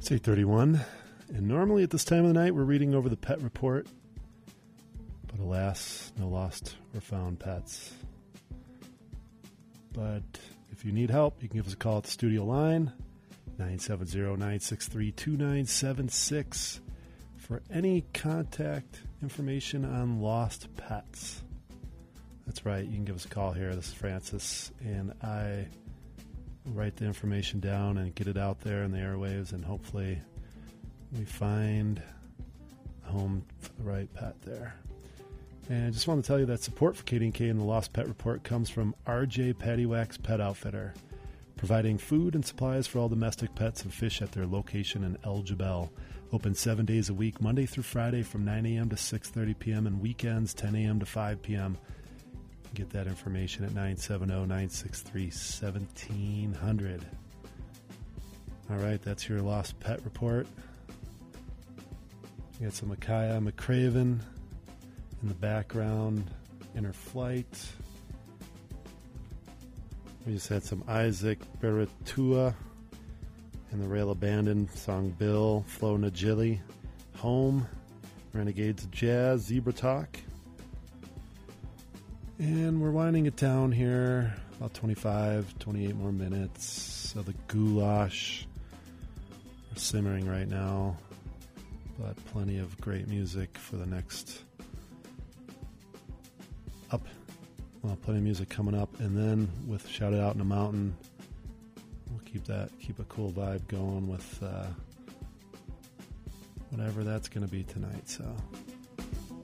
It's 8:31, and normally at this time of the night we're reading over the pet report, but alas, no lost or found pets. But if you need help, you can give us a call at the studio line, 970-963-2976, for any contact information on lost pets. That's right, you can give us a call here. This is Francis, and I write the information down and get it out there in the airwaves, and hopefully we find a home for the right pet there. And I just want to tell you that support for KDNK and the Lost Pet Report comes from RJ Pattywax Pet Outfitter, providing food and supplies for all domestic pets and fish at their location in El Jebel. Open 7 days a week, Monday through Friday from 9 a.m. to 6:30 p.m. and weekends 10 a.m. to 5 p.m. Get that information at 970-963-1700. All right, that's your Lost Pet Report. You got some Micaiah McCraven in the background in her flight. We just had some Isaac Baratua and the Rail Abandoned song Bill, Flo Najili, Home, Renegades of Jazz, Zebra Talk. And we're winding it down here, about 25, 28 more minutes. So the goulash are simmering right now, but plenty of great music for the next plenty of music coming up. And then with Shout It Out in the Mountain, we'll keep a cool vibe going with whatever that's going to be tonight. So